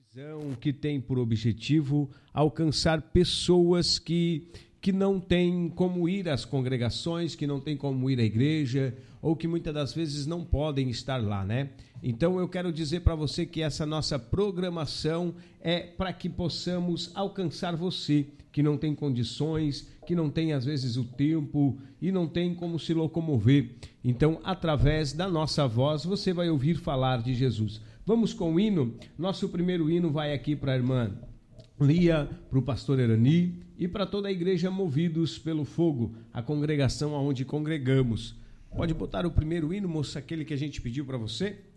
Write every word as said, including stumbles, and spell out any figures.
visão que tem por objetivo alcançar pessoas que, que não têm como ir às congregações, que não têm como ir à igreja, ou que muitas das vezes não podem estar lá, né? Então eu quero dizer para você que essa nossa programação é para que possamos alcançar você, que não tem condições, que não tem às vezes o tempo e não tem como se locomover. Então, através da nossa voz, você vai ouvir falar de Jesus. Vamos com o hino? Nosso primeiro hino vai aqui para a irmã Lia, para o pastor Erani e para toda a igreja Movidos pelo Fogo, a congregação onde congregamos. Pode botar o primeiro hino, moça, aquele que a gente pediu para você?